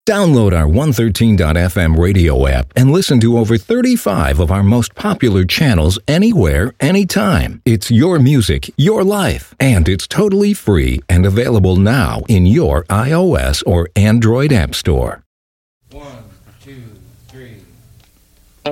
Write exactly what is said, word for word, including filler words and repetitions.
Download our one thirteen dot f m radio app and listen to over thirty-five of our most popular channels anywhere, anytime. It's your music, your life, and it's totally free and available now in your iOS or Android app store.